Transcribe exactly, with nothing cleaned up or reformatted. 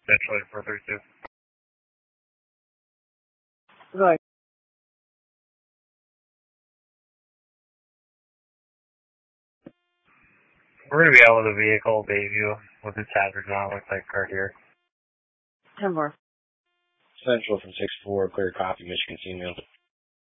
Central four thirty-two. Right. We're going to be out with a vehicle, Bayview, with its hazards on. Looks like car here. ten more. Central from six four, clear copy, Michigan, Seaman.